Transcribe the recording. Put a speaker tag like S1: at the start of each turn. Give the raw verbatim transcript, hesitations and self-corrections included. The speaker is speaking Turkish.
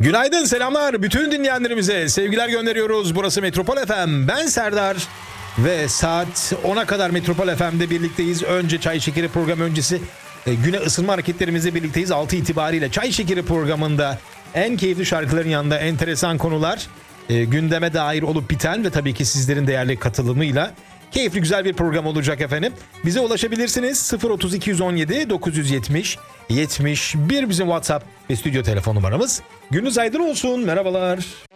S1: Günaydın, selamlar. Bütün dinleyenlerimize sevgiler gönderiyoruz. Burası Metropol F M. Ben Serdar ve saat ona kadar Metropol F M'de birlikteyiz. Önce Çay Şekeri programı öncesi e, güne ısınma hareketlerimizle birlikteyiz. altı itibariyle Çay Şekeri programında en keyifli şarkıların yanında enteresan konular, e, gündeme dair olup biten ve tabii ki sizlerin değerli katılımıyla keyifli güzel bir program olacak efendim. Bize ulaşabilirsiniz. sıfır otuz iki yüz on yedi dokuz yüz yetmiş yetmiş bir bizim WhatsApp ve stüdyo telefon numaramız. Gününüz aydın olsun. Merhabalar.